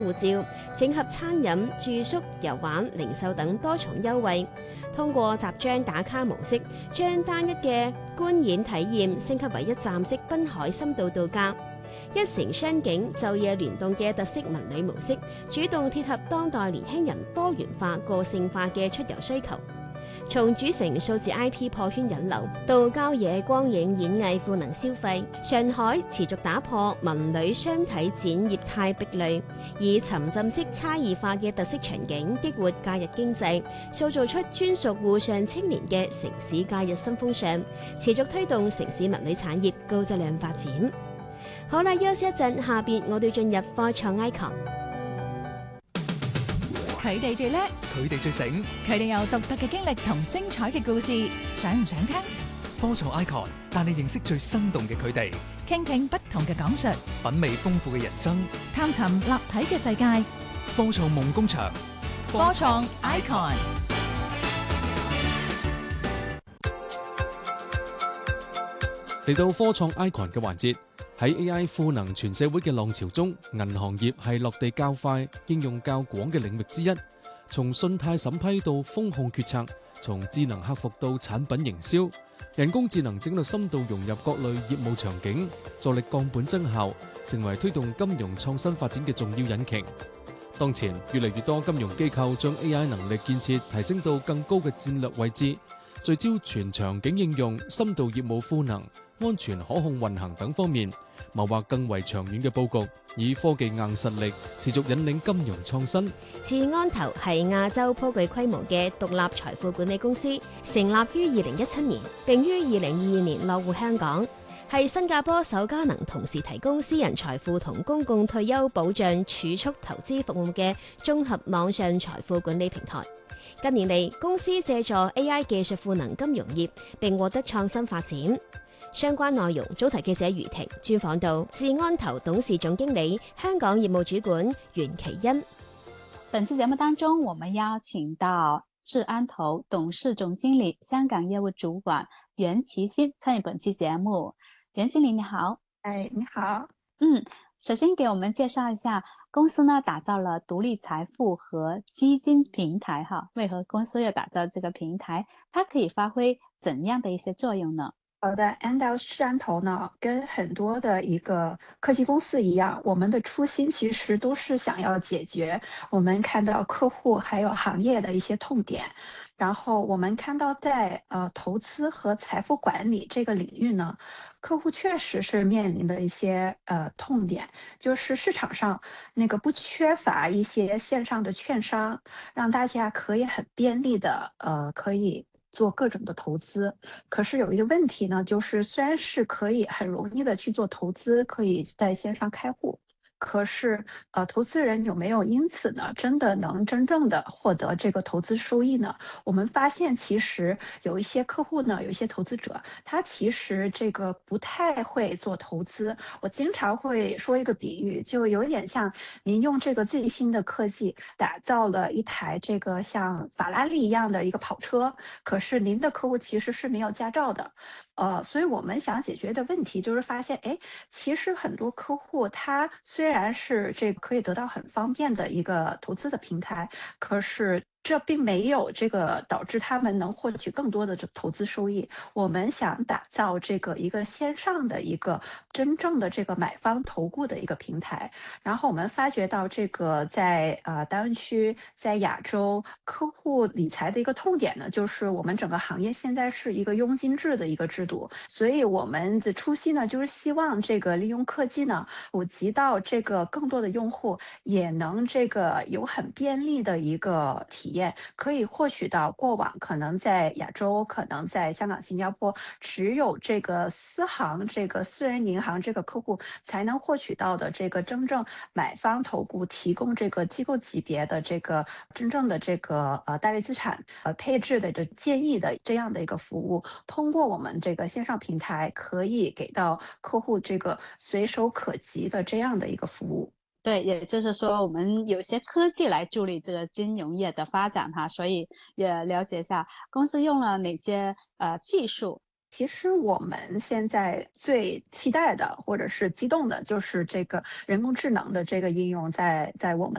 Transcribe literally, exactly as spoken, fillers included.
護照，整合餐飲、住宿、遊玩、零售等多重優惠。通過集章打卡模式，將單一嘅觀演體驗升級為一站式濱海深度度假。一城雙景晝夜聯動嘅特色文旅模式，主動貼合當代年輕人多元化、個性化嘅出遊需求。從主城數字 I P 破圈引流，到郊野光影演藝賦能消費，上海持續打破文旅雙體展業態壁壘，以沉浸式差異化嘅特色場景激活假日經濟，塑造出專屬滬上青年嘅城市假日新風尚，持續推動城市文旅產業高質量發展。好啦，休息一陣，下邊我哋進入科創 icon。 佢哋最叻， 佢哋最醒， 佢哋有獨特嘅經歷同精彩嘅故事，想唔想聽？ 科創 icon 帶你認識最生動嘅佢哋， 傾聽不同嘅講述， 品味豐富嘅人生， 探尋立體嘅世界。 科創夢工場， 科創 icon。 嚟到科創 icon 嘅環節。喺 A I 賦能全社會嘅浪潮中，銀行業係落地較快、應用較廣嘅領域之一。從信貸審批到風控決策，從智能客服到產品營銷，人工智能正喺深度融入各類業務場景，助力降本增效，成為推動金融創新發展嘅重要引擎。當前越嚟越多金融機構將 A I 能力建設提升到更高嘅戰略位置，聚焦全場景應用、深度業務賦能、安全可控運行等方面，謀劃更為長遠嘅佈局，以科技硬實力持續引領金融創新。 智安投係亞洲頗具規模嘅獨立財富管理公司，成立於二零一七年，並於二零二二年落戶香港，係新加坡首家能同時提供私人財富同公共退休保障儲蓄投資服務嘅綜合網上財富管理平台。近年嚟，公司借助 A I 技術賦能金融業，並獲得創新發展。相關內容，早提記者余婷專訪到智安投董事總經理、香港業務主管袁其欣。 本期節目當中，我們邀請到智安投董事總經理、香港業務主管袁其欣參與本期節目。袁經理你好。 哎，你好。 嗯，首先給我們介紹一下公司呢，打造了獨立財富和基金平台哈。為何公司要打造這個平台？它可以發揮怎樣的一些作用呢？ 好的 Andel's 智安投呢，跟很多的一個科技公司一樣，我們的初心其實都是想要解決我們看到客戶還有行業的一些痛點。然後我們看到在呃投資和財富管理這個領域呢，客戶確實是面臨的一些呃痛點，就是市場上那個不缺乏一些線上的券商，讓大家可以很便利的呃可以做各種的投資，可是有一個問題呢，就是雖然是可以很容易的去做投資，可以在線上開戶，可是呃投資人有沒有因此呢真的能真正的獲得這個投資收益呢？我們發現其實有一些客戶呢，有一些投資者，他其實這個不太會做投資。我經常會說一個比喻，就有點像您用這個最新的科技打造了一台這個像法拉利一樣的一個跑車，可是您的客戶其實是沒有駕照的。呃，所以我們想解決的問題就是發現，哎，其實很多客戶他雖然是這個可以得到很方便的一個投資的平台，可是這並沒有這個導致他們能獲取更多的這投資收益。我們想打造這個一個線上的一個真正的這個買方投顧的一個平台。然後我們發覺到這個在呃大灣區，在亞洲客戶理財的一個痛點呢，就是我們整個行業現在是一個佣金制的一個制度。所以我們的初心呢，就是希望這個利用科技呢，普及到這個更多的用戶也能這個有很便利的一個體驗，可以獲取到過往可能在亞洲，可能在香港、新加坡只有這個私行、這個私人銀行這個客戶才能獲取到的這個真正買方投顧提供這個機構級別的這個真正的這個呃大類資產呃配置的這建議的這樣的一個服務，通過我們這個線上平台可以給到客戶這個隨手可及的這樣的一個服務。 對，也就是說我們有些科技來助力這個金融業的發展哈，所以也了解一下公司用了哪些呃技術其实我们现在最期待的或者是激动的，就是这个人工智能的这个应用在在我们